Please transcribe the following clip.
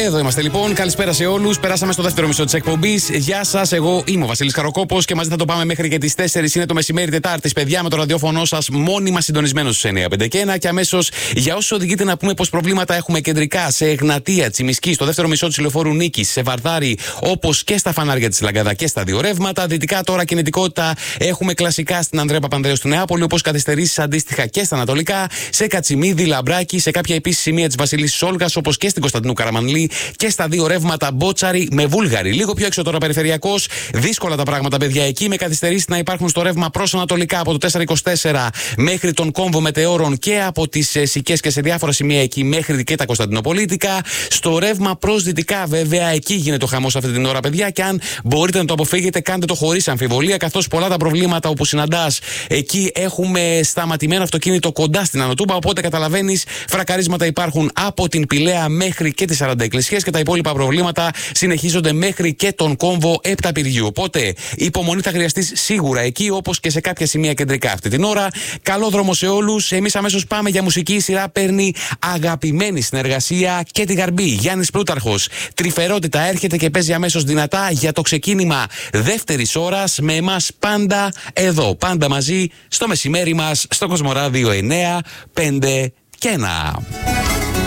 Εδώ είμαστε λοιπόν. Καλησπέρα σε όλους. Περάσαμε στο δεύτερο μισό της εκπομπής. Γεια σας, εγώ είμαι ο Βασίλης Καροκόπος και μαζί θα το πάμε μέχρι και τις 4. Είναι το μεσημέρι Τετάρτης, παιδιά, με το ραδιόφωνο σας μόνιμα συντονισμένο στους 951. Και αμέσως για όσους οδηγείτε να πούμε πως προβλήματα έχουμε κεντρικά σε Εγνατία, Τσιμισκή, στο δεύτερο μισό της Λεωφόρου Νίκης, σε Βαρδάρη, όπως και στα φανάρια της Λαγκαδά και στα δύο ρεύματα. Δυτικά τώρα κινητικότητα έχουμε κλασικά στην Ανδρέα Παπανδρέου του Νεάπολη, όπως καθυστερήσεις αντίστοιχα και στα ανατολικά, σε Κατσιμίδη, Λαμπράκι, σε κάποια επίσης σημεία της Βασιλίσσης Όλγας, όπως και στην Κωνσταντινού Καραμανλή και στα δύο ρεύματα Μπότσαρη με Βούλγαρη. Λίγο πιο έξω τώρα περιφερειακός, δύσκολα τα πράγματα, παιδιά, εκεί με καθυστερήσεις να υπάρχουν στο ρεύμα προς ανατολικά από το 424 μέχρι τον κόμβο Μετεώρων και από τις Σικές και σε διάφορα σημεία εκεί μέχρι και τα Κωνσταντινοπολίτικα. Στο ρεύμα προς δυτικά, βέβαια, εκεί γίνεται ο χαμός αυτή την ώρα, παιδιά, και αν μπορείτε να το αποφύγετε, κάντε το χωρίς αμφιβολία, καθώς πολλά τα προβλήματα όπου συναντάς εκεί έχουμε σταματημένο αυτοκίνητο κοντά στην Ανωτούμπα. Οπότε καταλαβαίνεις, φρακαρίσματα υπάρχουν από την Πηλαία μέχρι και τις 40 Εκκλησίες και τα υπόλοιπα προβλήματα συνεχίζονται μέχρι και τον κόμβο Επταπηργίου. Οπότε υπομονή θα χρειαστεί σίγουρα εκεί, όπως και σε κάποια σημεία κεντρικά αυτή την ώρα. Καλό δρόμο σε όλους. Εμείς αμέσως πάμε για μουσική. Η σειρά παίρνει αγαπημένη συνεργασία και τη Γαρμπή. Γιάννης Πλούταρχος. Τρυφερότητα έρχεται και παίζει αμέσως δυνατά για το ξεκίνημα δεύτερης ώρας με εμάς πάντα εδώ. Πάντα μαζί στο μεσημέρι μας στο Κοσμοράδιο 9, 5 και 1.